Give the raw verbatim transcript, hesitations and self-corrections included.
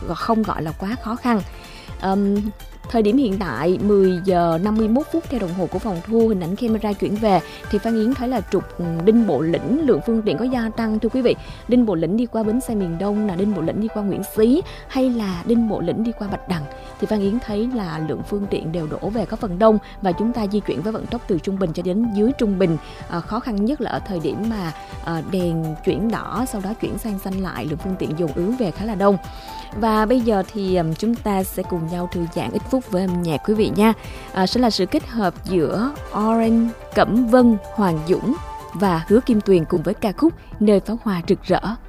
không gọi là quá khó khăn. Um, Thời điểm hiện tại mười giờ năm mươi mốt phút theo đồng hồ của phòng thu, hình ảnh camera chuyển về thì Phan Yến thấy là trục Đinh Bộ Lĩnh lượng phương tiện có gia tăng thưa quý vị. Đinh Bộ Lĩnh đi qua bến xe miền Đông, là Đinh Bộ Lĩnh đi qua Nguyễn Xí hay là Đinh Bộ Lĩnh đi qua Bạch Đằng thì Phan Yến thấy là lượng phương tiện đều đổ về có phần đông và chúng ta di chuyển với vận tốc từ trung bình cho đến dưới trung bình. À, khó khăn nhất là ở thời điểm mà à, đèn chuyển đỏ sau đó chuyển sang xanh lại, lượng phương tiện dồn ứ về khá là đông. Và bây giờ thì um, chúng ta sẽ cùng nhau thư giãn ít phút với âm nhạc quý vị nha. À, sẽ là sự kết hợp giữa Orange, Cẩm Vân, Hoàng Dũng và Hứa Kim Tuyền cùng với ca khúc Nơi Pháo Hoa Rực Rỡ.